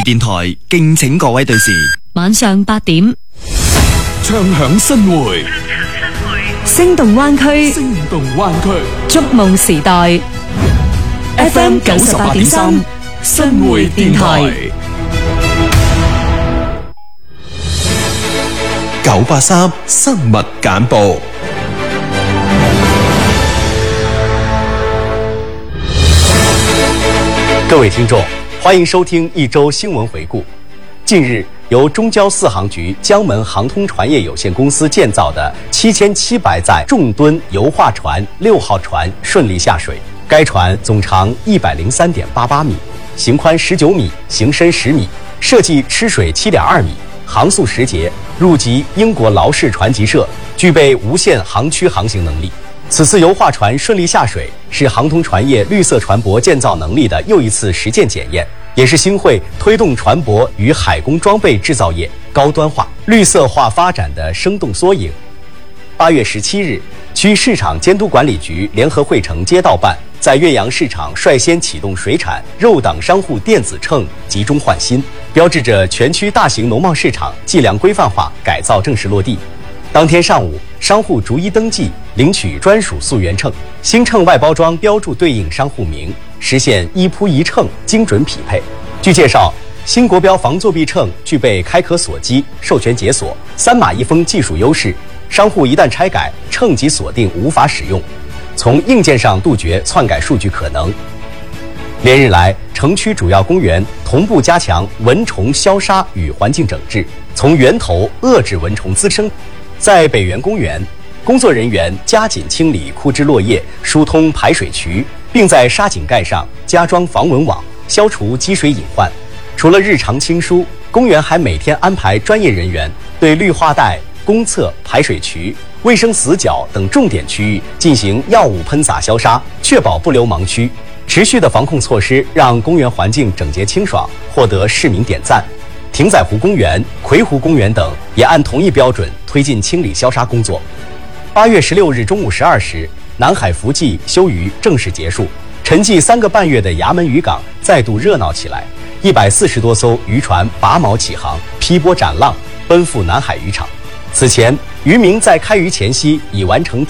電台敬請各位對視。 晚上8點， 唱響新會， 聲動灣區，觸夢時代。FM 98.3新會電台 983新聞簡報。 各位聽眾，歡迎收聽一周新聞回顧。近日，由中交四航局江門航通船業有限公司建造的7700載重噸油化船6號船順利下水。該船總長103.88米，行寬19米，行深10米，設計吃水7.2米，航速10節，入籍英國勞氏船級社，具備無限航區航行能力。此次油化船順利下水，是航通船業綠色船舶建造能力的又一次實踐檢驗，也是星匯推動船舶與海工裝備製造業高端化、綠色化發展的生動縮影。8月17日，區市場監督管理局聯合會城街道辦在岳陽市場率先啟動水產肉檔商戶電子秤集中換新，標誌着全區大型農貿市場計量規範化改造正式落地。當天上午，商戶逐一登記，領取專屬溯源秤，新秤外包裝標注對應商戶名，實現一鋪一秤精準匹配。據介紹，新國標防作弊秤具備開殼鎖機、授權解鎖、3碼1封技術優勢，商戶一旦拆改，秤即鎖定無法使用，從硬件上杜絕篡改數據可能。連日來，城區主要公園同步加強蚊蟲消殺與環境整治，從源頭遏制蚊蟲滋生。在北園公園，工作人員加緊清理枯枝落葉，疏通排水渠，並在沙井蓋上加裝防蚊網，消除積水隱患。除了日常清疏，公園還每天安排專業人員對綠化帶、公廁、排水渠、衛生死角等重點區域進行藥物噴灑消殺，確保不留盲區。持續的防控措施讓公園環境整潔清爽，獲得市民點讚。亭仔湖公園、葵湖公園等也按同一標準推進清理消殺工作。8月16日中午12時，南海伏季休漁正式結束，沉寂3個半月的衙門漁港再度熱鬧起來，140多艘漁船拔錨起航，劈波斬浪，奔赴南海漁場。此前，漁民在開漁前夕已完成